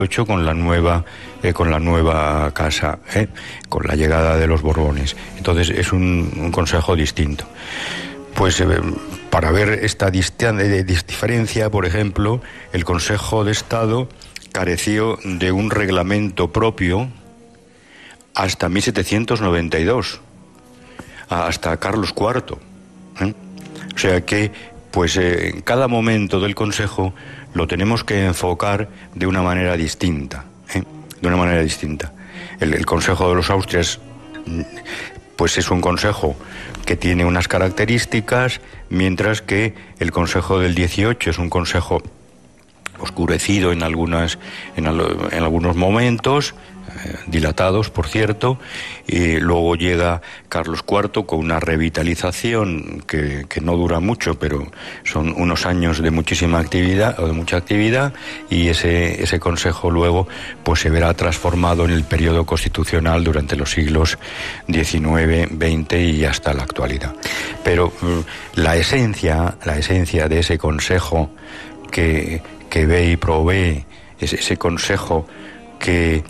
con la nueva casa, con la llegada de los Borbones. Entonces es un consejo distinto. Pues para ver esta diferencia, por ejemplo, el Consejo de Estado careció de un reglamento propio hasta 1792, hasta Carlos IV. O sea que, pues en cada momento del Consejo lo tenemos que enfocar de una manera distinta, de una manera distinta. El Consejo de los Austrias, pues es un consejo que tiene unas características, mientras que el Consejo del 18 es un consejo oscurecido en algunos momentos, dilatados, por cierto, y luego llega Carlos IV con una revitalización que no dura mucho, pero son unos años de muchísima actividad, o de mucha actividad, y ese consejo luego pues se verá transformado en el periodo constitucional durante los siglos XIX, XX y hasta la actualidad. Pero la esencia de ese consejo que ve y provee, ese consejo que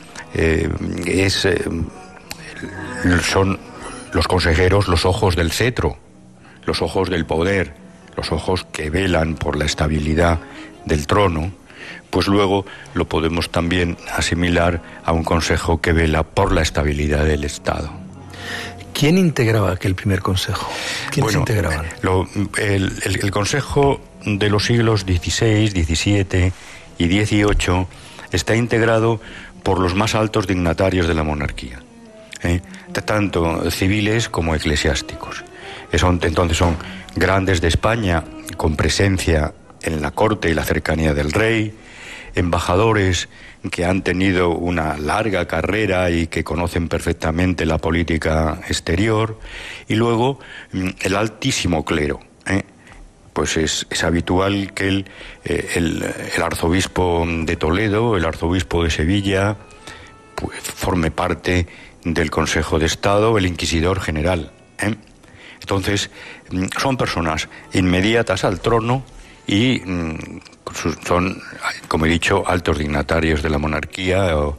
son los consejeros los ojos del cetro, los ojos del poder, los ojos que velan por la estabilidad del trono, pues luego lo podemos también asimilar a un consejo que vela por la estabilidad del Estado. ¿Quién integraba aquel primer consejo? ¿Quiénes integraban? El consejo de los siglos XVI, XVII y XVIII está integrado por los más altos dignatarios de la monarquía, tanto civiles como eclesiásticos. Entonces son grandes de España con presencia en la corte y la cercanía del rey, embajadores que han tenido una larga carrera y que conocen perfectamente la política exterior, y luego el altísimo clero. Pues es habitual que el arzobispo de Toledo, el arzobispo de Sevilla, pues forme parte del Consejo de Estado, el inquisidor general. Entonces, son personas inmediatas al trono y son, como he dicho, altos dignatarios de la monarquía o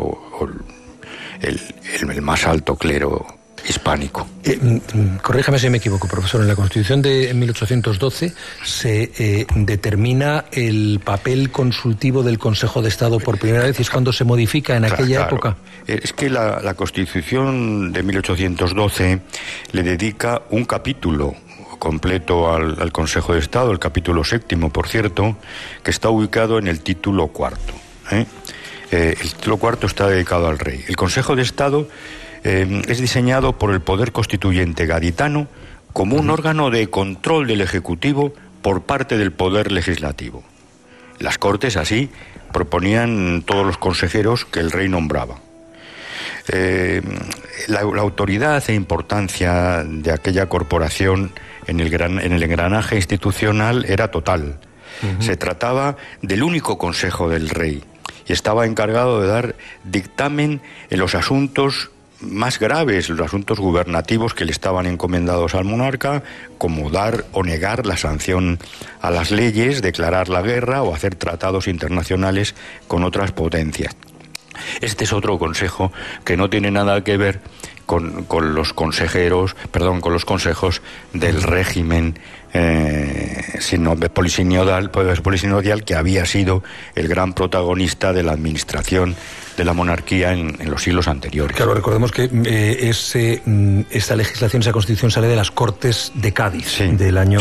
el más alto clero hispánico. Corríjame si me equivoco, profesor. En la Constitución de 1812 se determina el papel consultivo del Consejo de Estado por primera vez, y es cuando se modifica en aquella época. Es que la Constitución de 1812 le dedica un capítulo completo al Consejo de Estado, el capítulo 7, por cierto, que está ubicado en el título 4. El título 4 está dedicado al rey. El Consejo de Estado es diseñado por el Poder Constituyente gaditano como un órgano de control del Ejecutivo por parte del Poder Legislativo. Las Cortes, así, proponían todos los consejeros que el rey nombraba. La autoridad e importancia de aquella corporación en el engranaje institucional era total. Se trataba del único consejo del rey y estaba encargado de dar dictamen en los asuntos más graves, los asuntos gubernativos que le estaban encomendados al monarca, como dar o negar la sanción a las leyes, declarar la guerra o hacer tratados internacionales con otras potencias. Este es otro consejo que no tiene nada que ver con los consejos del régimen polisinodial, que había sido el gran protagonista de la administración de la monarquía en los siglos anteriores. Claro, recordemos que esta legislación, esa constitución sale de las Cortes de Cádiz, del año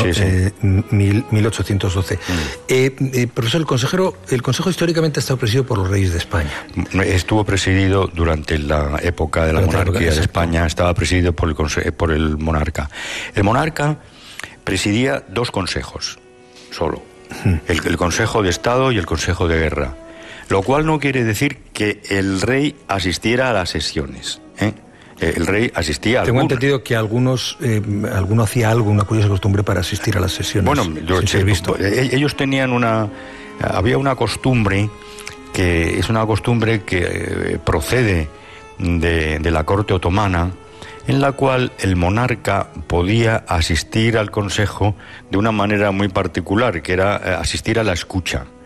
1812. Profesor, el Consejo históricamente ha estado presidido por los reyes de España. Estuvo presidido durante la época de la monarquía de España, estaba presidido por el monarca. El monarca presidía dos consejos solo, el Consejo de Estado y el Consejo de Guerra, lo cual no quiere decir que el rey asistiera a las sesiones. El rey asistía a Tengo entendido que alguno hacía una curiosa costumbre para asistir a las sesiones. Bueno, he visto. Ellos tenían había una costumbre que es una costumbre que procede de la corte otomana, en la cual el monarca podía asistir al consejo de una manera muy particular, que era asistir a la escucha.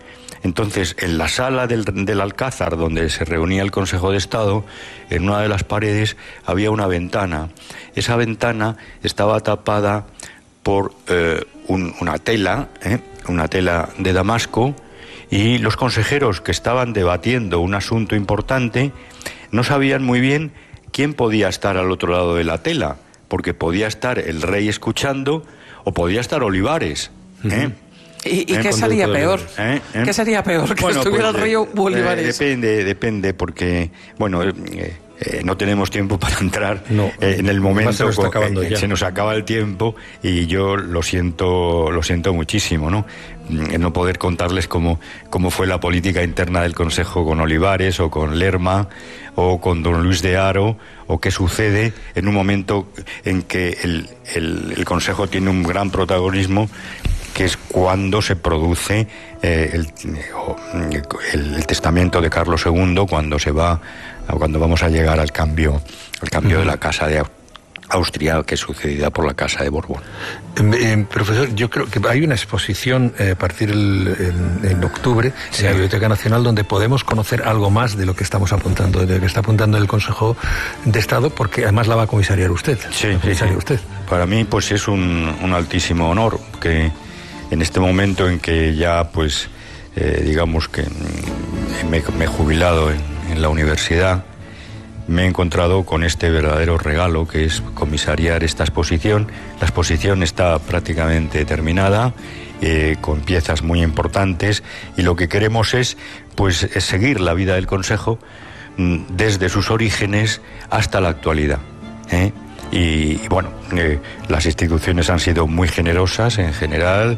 Entonces, en la sala del Alcázar, donde se reunía el Consejo de Estado, en una de las paredes había una ventana. Esa ventana estaba tapada por una tela de damasco, y los consejeros que estaban debatiendo un asunto importante no sabían muy bien quién podía estar al otro lado de la tela, porque podía estar el rey escuchando o podía estar Olivares. ¿Y qué sería peor? ¿Qué sería peor? ¿Que estuviera el rey o Olivares? Depende, porque, bueno, no tenemos tiempo para entrar en el momento. Se nos acaba el tiempo y yo lo siento muchísimo, ¿no? No poder contarles cómo fue la política interna del Consejo con Olivares o con Lerma o con don Luis de Haro, o qué sucede en un momento en que el Consejo tiene un gran protagonismo, que es cuando se produce el testamento de Carlos II, cuando vamos a llegar al cambio de la Casa de Austria, que es sucedida por la Casa de Borbón. Profesor, yo creo que hay una exposición a partir en octubre en la Biblioteca Nacional, donde podemos conocer algo más de lo que estamos apuntando, de lo que está apuntando el Consejo de Estado, porque además la va a comisariar usted. Sí. Para mí, pues es un altísimo honor que en este momento en que ya, pues, digamos que me he jubilado en la universidad, me he encontrado con este verdadero regalo, que es comisariar esta exposición. La exposición está prácticamente terminada, con piezas muy importantes, y lo que queremos es seguir la vida del Consejo desde sus orígenes hasta la actualidad. Y bueno, las instituciones han sido muy generosas en general.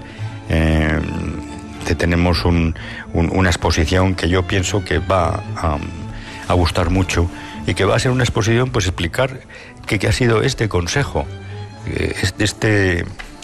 Tenemos una exposición que yo pienso que va a gustar mucho, y que va a ser una exposición, pues, explicar qué ha sido este Consejo, este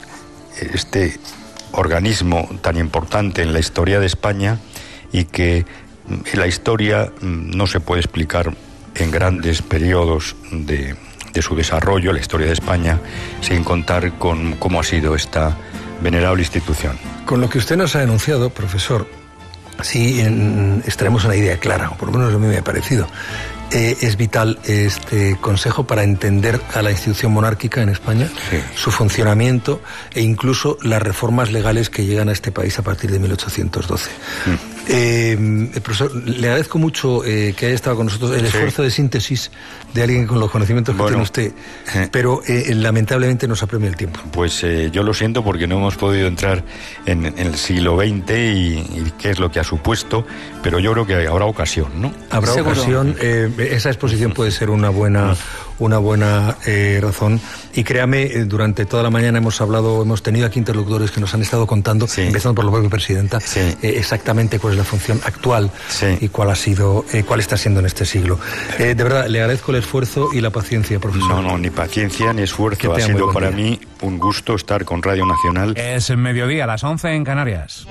organismo tan importante en la historia de España, y que la historia no se puede explicar en grandes periodos de su desarrollo, la historia de España, sin contar con cómo ha sido esta venerable institución. Con lo que usted nos ha enunciado, profesor, sí extraemos una idea clara, o por lo menos a mí me ha parecido. Es vital este Consejo para entender a la institución monárquica en España, su funcionamiento e incluso las reformas legales que llegan a este país a partir de 1812. Profesor, le agradezco mucho que haya estado con nosotros, el esfuerzo de síntesis de alguien con los conocimientos que tiene usted, pero lamentablemente nos apremia el tiempo. Pues yo lo siento, porque no hemos podido entrar en el siglo XX y qué es lo que ha supuesto, pero yo creo que habrá ocasión, ¿no? Habrá ocasión. Esa exposición puede ser una buena razón, y créame, durante toda la mañana hemos tenido aquí interlocutores que nos han estado contando, empezando por la propia presidenta, exactamente cuál es la función actual y cuál está siendo en este siglo. De verdad, le agradezco el esfuerzo y la paciencia, profesor. No, ni paciencia ni esfuerzo. Ha sido para mí un gusto estar con Radio Nacional. Es mediodía, las 11 en Canarias.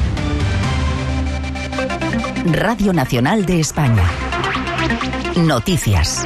Radio Nacional de España. Noticias.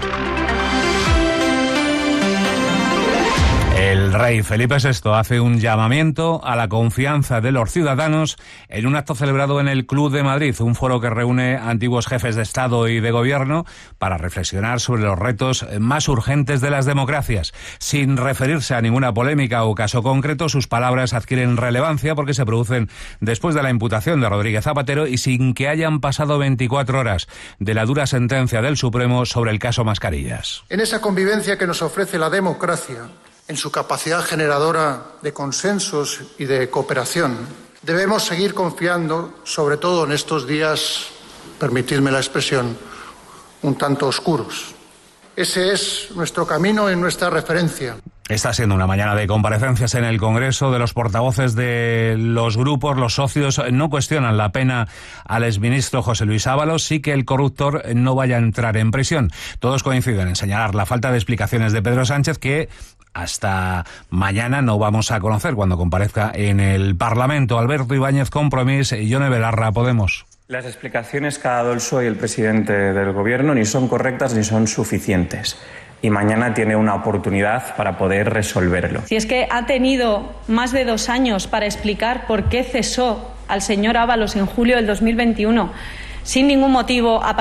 El rey Felipe VI hace un llamamiento a la confianza de los ciudadanos en un acto celebrado en el Club de Madrid, un foro que reúne antiguos jefes de Estado y de Gobierno para reflexionar sobre los retos más urgentes de las democracias. Sin referirse a ninguna polémica o caso concreto, sus palabras adquieren relevancia porque se producen después de la imputación de Rodríguez Zapatero y sin que hayan pasado 24 horas de la dura sentencia del Supremo sobre el caso Mascarillas. En esa convivencia que nos ofrece la democracia, en su capacidad generadora de consensos y de cooperación, debemos seguir confiando, sobre todo en estos días, permitidme la expresión, un tanto oscuros. Ese es nuestro camino y nuestra referencia. Está siendo una mañana de comparecencias en el Congreso. De los portavoces de los grupos, los socios no cuestionan la pena al exministro José Luis Ábalos, sí que el corruptor no vaya a entrar en prisión. Todos coinciden en señalar la falta de explicaciones de Pedro Sánchez, que hasta mañana no vamos a conocer cuando comparezca en el Parlamento. Alberto Ibáñez, Compromís, y Yone Belarra, Podemos. Las explicaciones que ha dado el PSOE y el presidente del Gobierno ni son correctas ni son suficientes. Y mañana tiene una oportunidad para poder resolverlo. Si es que ha tenido más de 2 años para explicar por qué cesó al señor Ábalos en julio del 2021 sin ningún motivo